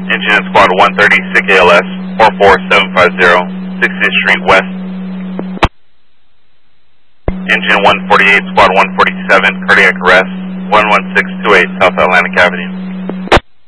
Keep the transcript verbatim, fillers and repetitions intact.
Engine in Squad one thirty, S I C A L S, four four seven five zero, sixtieth Street West. Engine one forty-eight, Squad one forty-seven, cardiac arrest, one one six two eight, South Atlantic Avenue.